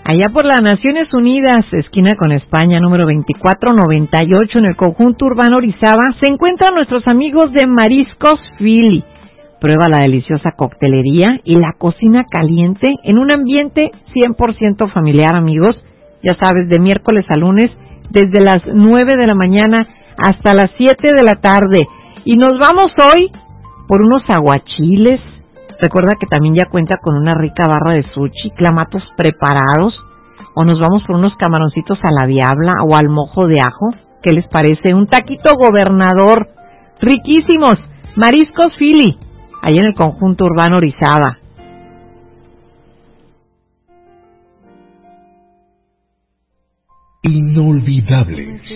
allá por las Naciones Unidas, esquina con España, número 2498, en el conjunto urbano Orizaba, se encuentran nuestros amigos de Mariscos Philly. Prueba la deliciosa coctelería y la cocina caliente en un ambiente 100% familiar, amigos. Ya sabes, de miércoles a lunes, desde las 9 de la mañana hasta las 7 de la tarde. Y nos vamos hoy por unos aguachiles. Recuerda que también ya cuenta con una rica barra de sushi, clamatos preparados. O nos vamos por unos camaroncitos a la diabla o al mojo de ajo. ¿Qué les parece? Un taquito gobernador. Riquísimos. Mariscos Philly, ahí en el conjunto urbano Orizaba. Inolvidables.